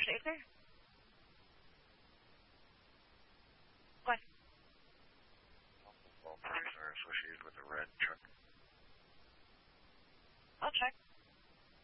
Shaker? What? Multiple folks are associated with a red truck.